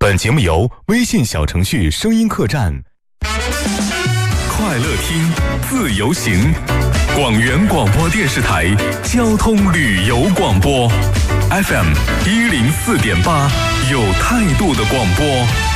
本节目由微信小程序声音客栈、 快乐听、自由行、广元广播电视台交通旅游广播 FM 104.8，有态度的广播。